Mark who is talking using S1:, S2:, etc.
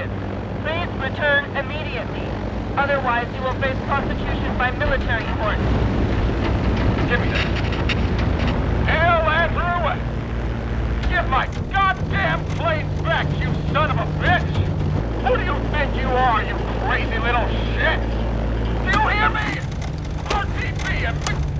S1: objectives. Please return immediately. Otherwise, you will face prosecution by military court.
S2: Give me that. Hell, Andrew! Give my goddamn plane back, you son of a bitch! Who do you think you are, you crazy little shit? Do you hear me? RTB and